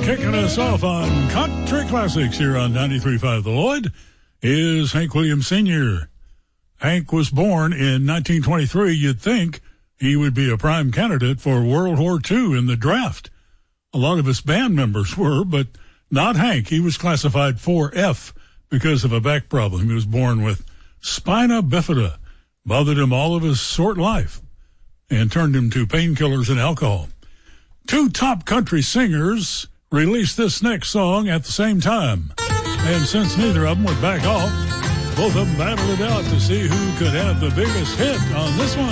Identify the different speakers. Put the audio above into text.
Speaker 1: Kicking us off on Country Classics here on 93.5 The Lloyd is Hank Williams Sr. Hank was born in 1923. You'd think he would be a prime candidate for World War II in the draft. A lot of his band members were, but not Hank. He was classified 4F because of a back problem. He was born with spina bifida. Bothered him all of his short life and turned him to painkillers and alcohol. Two top country singers released this next song at the same time. And since neither of them would back off, both of them battled it out to see who could have the biggest hit on this one.